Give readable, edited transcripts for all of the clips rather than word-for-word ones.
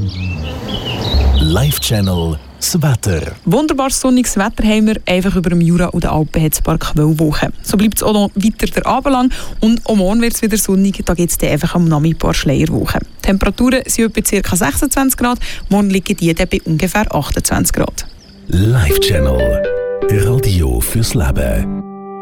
Live Channel das Wetter. Wunderbar sonniges Wetter haben wir. Einfach über dem Jura und den Alpen hat es ein paar Quellwochen. So bleibt es auch noch weiter der Abend lang. Und auch morgen wird es wieder sonnig. Da gibt es dann einfach am Nachmittag ein paar Schleierwochen. Die Temperaturen sind etwa ca. 26 Grad. Morgen liegen die dann bei ungefähr 28 Grad. Live Channel. Radio fürs Leben.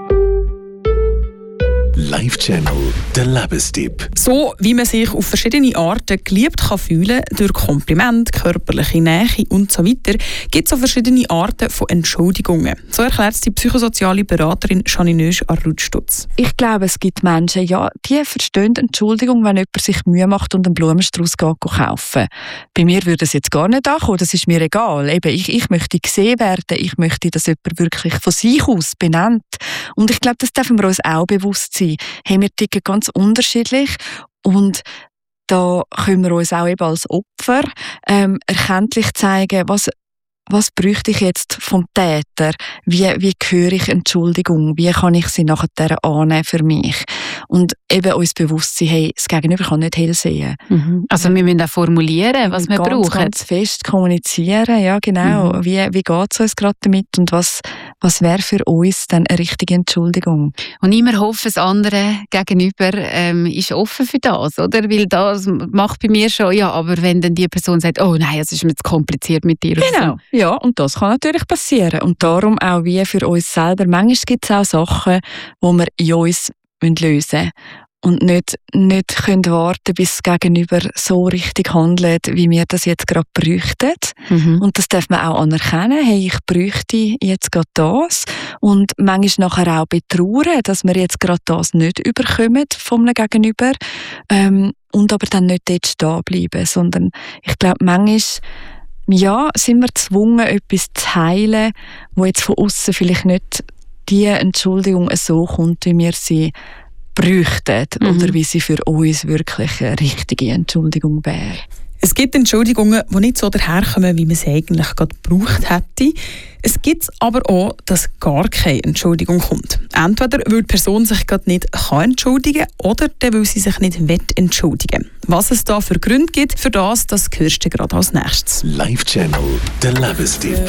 Live Channel, der Lebenstipp. So wie man sich auf verschiedene Arten geliebt kann fühlen, durch Komplimente, körperliche Nähe und so weiter, gibt es auch verschiedene Arten von Entschuldigungen. So erklärt es die psychosoziale Beraterin Janine Arrutstutz. Ich glaube, es gibt Menschen, die verstehen Entschuldigung, wenn jemand sich Mühe macht und einen Blumenstrauß kaufen. Bei mir würde es jetzt gar nicht ankommen, das ist mir egal. Eben, ich möchte gesehen werden, ich möchte, dass jemand wirklich von sich aus benennt. Und ich glaube, das dürfen wir uns auch bewusst sein. Hey, wir ticken ganz unterschiedlich und da können wir uns auch eben als Opfer erkenntlich zeigen, was bräuchte ich jetzt vom Täter? Wie höre ich Entschuldigung? Wie kann ich sie nachher annehmen für mich? Und eben uns bewusst sein, hey, das Gegenüber kann nicht hell sehen. Mhm. Also wir müssen auch formulieren, was wir brauchen. Ganz fest kommunizieren, ja genau. Mhm. Wie geht es uns gerade damit und was wäre für uns dann eine richtige Entschuldigung? Und immer hoffen, das andere Gegenüber ist offen für das, oder? Weil das macht bei mir schon, ja, aber wenn dann die Person sagt, oh nein, es ist mir zu kompliziert mit dir. Genau. Ja, und das kann natürlich passieren. Und darum auch wie für uns selber. Manchmal gibt es auch Sachen, die wir in uns lösen müssen. Und nicht können warten, bis das Gegenüber so richtig handelt, wie wir das jetzt gerade bräuchten. Mhm. Und das darf man auch anerkennen. Hey, ich bräuchte jetzt gerade das. Und manchmal nachher auch betrauern, dass wir jetzt gerade das nicht überkommen von einem Gegenüber. Und aber dann nicht dort stehen bleiben. Sondern ich glaube, manchmal sind wir gezwungen, etwas zu heilen, wo jetzt von außen vielleicht nicht die Entschuldigung so kommt, wie wir sie bräuchten oder wie sie für uns wirklich eine richtige Entschuldigung wäre. Es gibt Entschuldigungen, die nicht so daherkommen, wie man sie eigentlich gerade gebraucht hätte. Es gibt aber auch, dass gar keine Entschuldigung kommt. Entweder weil die Person sich gerade nicht entschuldigen kann oder weil sie sich nicht entschuldigen will. Was es da für Gründe gibt, für das hörst du gerade als nächstes. Live Channel, der Lebenstipp.